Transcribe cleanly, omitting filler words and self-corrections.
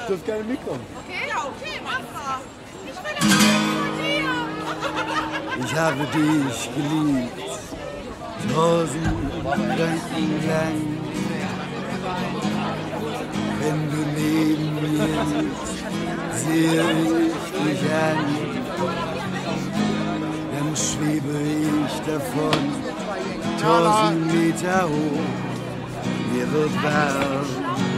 dürft gerne mitkommen. Okay, ja, okay, mach. Ich will das von dir. Ich habe dich geliebt, 1000 Gedanken lang. Wenn du neben mir sitzt, sehe ich dich an. Dann schwebe ich davon, 1000 Meter hoch, mir wird warm.